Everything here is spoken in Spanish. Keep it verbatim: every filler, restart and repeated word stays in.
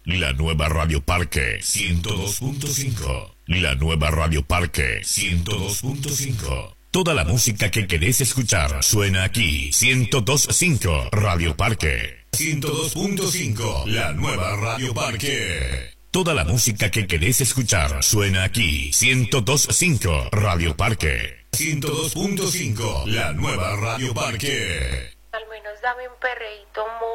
La nueva Radio Parque ciento dos punto cinco. La nueva Radio Parque ciento dos punto cinco. Toda la música que querés escuchar suena aquí. ciento dos punto cinco Radio Parque. ciento dos punto cinco. La nueva Radio Parque. Toda la música que querés escuchar suena aquí. ciento dos punto cinco Radio Parque. ciento dos punto cinco. La nueva Radio Parque. Al menos dame un perreíto muy